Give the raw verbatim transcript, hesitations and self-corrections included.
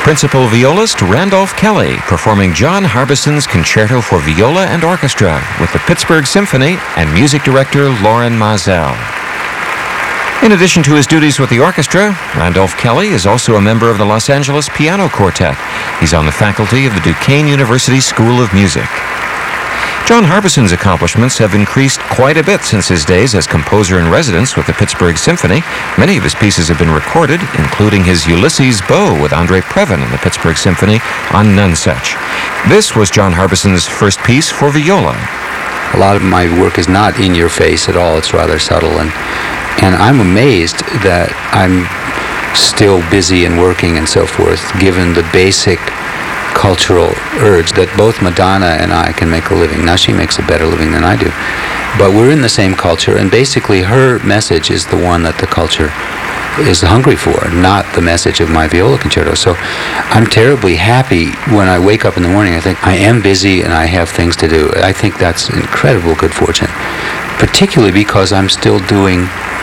principal violist Randolph Kelly performing John Harbison's Concerto for Viola and Orchestra with the Pittsburgh Symphony and music director Loren Mazel. In addition to his duties with the orchestra, Randolph Kelly is also a member of the Los Angeles Piano Quartet. He's on the faculty of the Duquesne University School of Music. John Harbison's accomplishments have increased quite a bit since his days as composer-in-residence with the Pittsburgh Symphony. Many of his pieces have been recorded, including his Ulysses Beau with Andre Previn and the Pittsburgh Symphony on Nonesuch. This was John Harbison's first piece for viola. A lot of my work is not in your face at all. It's rather subtle, and and I'm amazed that I'm still busy and working and so forth, given the basic cultural urge that both Madonna and I can make a living. Now, she makes a better living than I do, but we're in the same culture, and basically her message is the one that the culture is hungry for, not the message of my viola concerto. So I'm terribly happy when I wake up in the morning. I think I am busy and I have things to do. I think that's incredible good fortune, particularly because I'm still doing